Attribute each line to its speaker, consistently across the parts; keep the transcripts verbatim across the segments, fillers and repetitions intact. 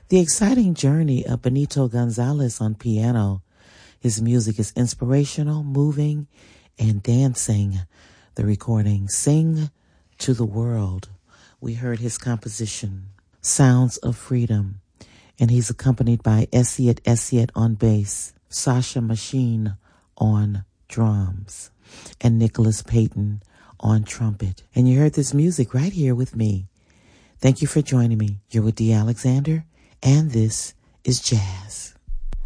Speaker 1: The exciting journey of Benito Gonzalez on piano. His music is inspirational, moving, and dancing. The recording, Sing to the World. We heard his composition, Sounds of Freedom, and he's accompanied by Essiet Essiet on bass, Sasha Machine on drums, and Nicholas Payton on trumpet. And you heard this music right here with me. Thank you for joining me. You're with Dee Alexander, and this is Jazz.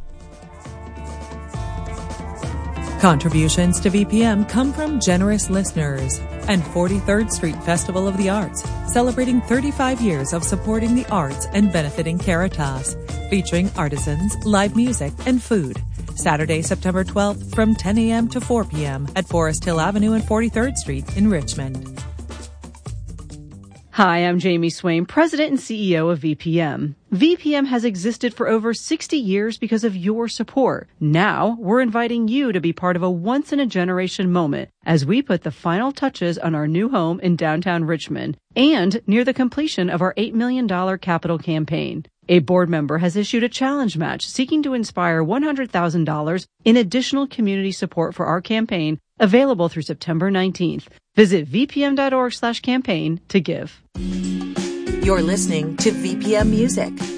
Speaker 2: Contributions to V P M come from generous listeners and forty-third Street Festival of the Arts, celebrating thirty-five years of supporting the arts and benefiting Caritas, featuring artisans, live music, and food. Saturday, September twelfth from ten a.m. to four p.m. at Forest Hill Avenue and forty-third Street in Richmond.
Speaker 3: Hi, I'm Jamie Swain, President and C E O of V P M. V P M has existed for over sixty years because of your support. Now, we're inviting you to be part of a once-in-a-generation moment as we put the final touches on our new home in downtown Richmond and near the completion of our eight million dollars capital campaign. A board member has issued a challenge match seeking to inspire one hundred thousand dollars in additional community support for our campaign, available through September nineteenth. Visit vpm.org slash campaign to give.
Speaker 4: You're listening to V P M Music.